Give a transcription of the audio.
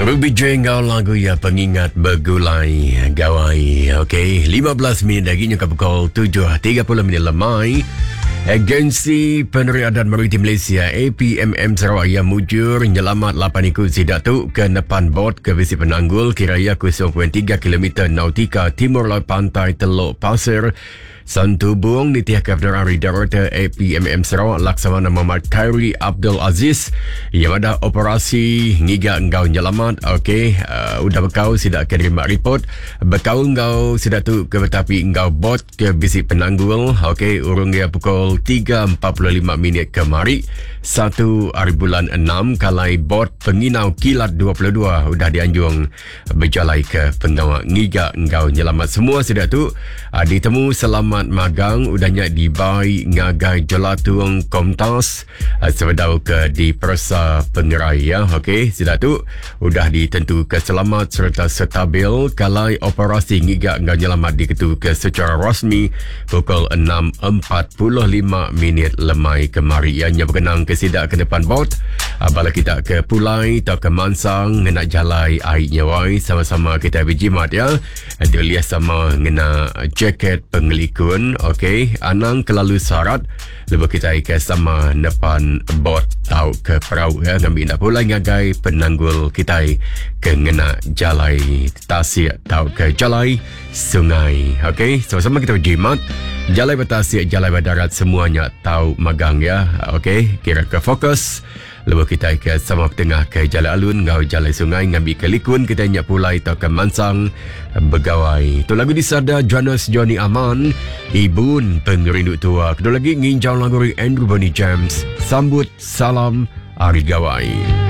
Ruby Jengau lagu ya pengingat bergulai gawai. Okey, 15 minit lagi nyuka pukul 7.30 lemai. Agensi Peneriadan Maritim Malaysia APMM Sarawak yang mujur nyelamat 8 ikut sidak tu ke depan bot ke visi penanggul kiraya 0.3 km nautika timur laut pantai Teluk Pasir. Santubung Nitiah Kebenaran Director APMM Sarawak Laksamana Muhammad Khairi Abdul Aziz yang ada operasi ngiga engkau nyelamat. Okey, udah bekau sidak terima report bekau engkau sidak tu ke tapi engkau bot ke bisi penanggul. Okey, urung dia pukul 3.45 minit kemari 1 hari bulan 6 kalai bot penginau kilat 22 udah dianjung berjalai ke pengawal ngiga engkau nyelamat semua sidak tu ditemu selamat magang udahnya dibai ngagai jelatung komtas sebedau ke di Persa Pengerai ya. Okey, sidak tu udah ditentu ke selamat serta stabil kalai operasi ngiga engkau nyelamat diketu ke secara rasmi pukul 6.45 minit lemai kemari ianya berkenang ke sidak ke depan bot bala kita ke Pulai atau ke Mansang ngena jalai airnya wai sama-sama kita berjimat ya. Dia lihat sama ngena jaket pengelikun. Okey, anang kelalu syarat lepas kita ke sama depan bot tau ke perahu ya ngambil nak Pulai ngagai penanggul kita ke ngena jalai tasik tau ke jalai sungai. Okey, sama-sama kita berjimat jalai bertasik jalai berdarat semuanya tahu magang ya. Okey, kira ke fokus lepas kita ke sama tengah ke jalan alun ngau jalan sungai ngambil ke Likun kita nyak Pulai atau ke Mansang bergawai. Tu lagu disada Jonas Johnny Aman Ibun Pengerindu Tua. Kedua lagi nginjau lagu Andrew Bonnie James Sambut Salam Hari Gawai.